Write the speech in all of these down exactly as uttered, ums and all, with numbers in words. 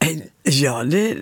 Ja, det,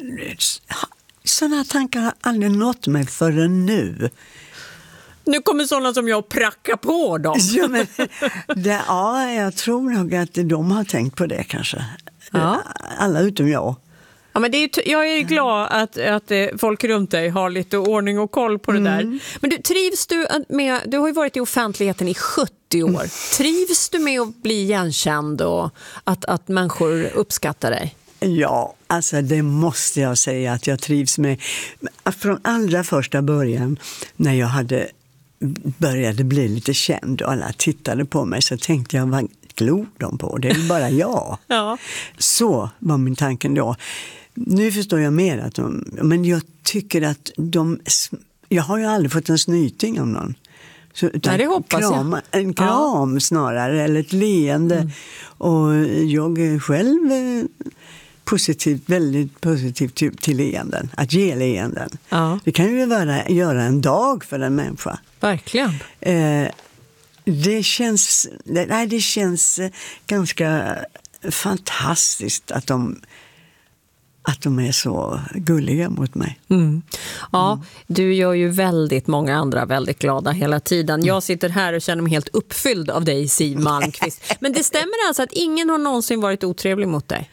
sådana tankar har aldrig nått mig förrän nu. Nu kommer sådana som jag pracka på dem. Ja, men, det, ja, jag tror nog att de har tänkt på det kanske. Ja. Alla utom jag. Ja, men det är, jag är glad att, att folk runt dig har lite ordning och koll på det mm. där. Men du, trivs du med, du har ju varit i offentligheten i sjuttio år. Trivs du med att bli igenkänd och att, att människor uppskattar dig? Ja, alltså det måste jag säga att jag trivs med. Från allra första början när jag hade började bli lite känd och alla tittade på mig så tänkte jag, vad glor de på? Det är ju bara jag. Ja. Så var min tanken då. Nu förstår jag mer att de, men jag tycker att de, jag har ju aldrig fått en snyting om någon. Så, Nej, det hoppas kram, jag. En kram ja. snarare, eller ett leende. Mm. Och jag är själv positivt, väldigt positivt till, till leenden, att ge leenden. Ja. Det kan ju vara, göra en dag för en människa. Verkligen. Eh, det känns, nej, det känns ganska fantastiskt att de att de är så gulliga mot mig. Mm. Ja, mm. Du gör ju väldigt många andra väldigt glada hela tiden. Jag sitter här och känner mig helt uppfylld av dig, Siw Malmkvist. Men det stämmer alltså att ingen har någonsin varit otrevlig mot dig?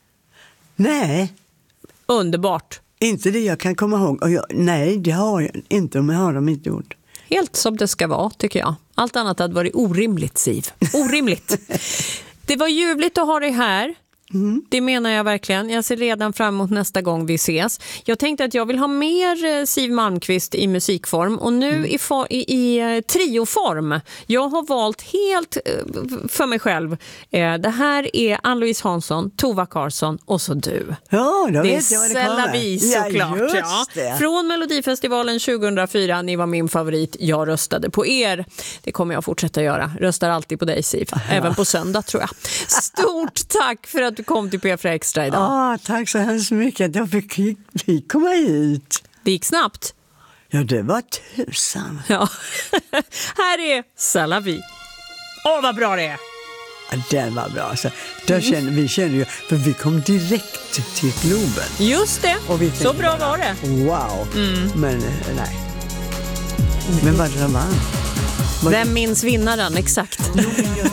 Nej. Underbart. Inte det jag kan komma ihåg. Och jag, nej, det har jag inte. Men har de inte gjort. Helt som det ska vara, tycker jag. Allt annat hade varit orimligt, Siw. Orimligt. Det var ljuvligt att ha dig här. Mm. Det menar jag verkligen. Jag ser redan fram emot nästa gång vi ses. Jag tänkte att jag vill ha mer Siw Malmkvist i musikform. Och nu mm. i, for, i, i trioform. Jag har valt helt för mig själv. Det här är Ann-Louise Hansson, Tova Karlsson och så du. Ja, då det vet jag vad det kommer. Det är Sella såklart. Ja, ja. Från Melodifestivalen tjugohundrafyra. Ni var min favorit. Jag röstade på er. Det kommer jag fortsätta göra. Röstar alltid på dig, Siw. Ja. Även på söndag, tror jag. Stort tack för att du kom till P fyra Extra idag. Ah, tack så hemskt mycket att jag fick, fick komma hit. Det gick snabbt. Ja, det var tusan. Ja. Här är Sella Vi. Åh, vad bra det är. Ja, den var bra. Alltså, då känner, vi känner ju, för vi kom direkt till Globen. Just det, och vi så bra var det. Wow, mm. men nej. Men vad det var? Vem minns vinnaren, exakt.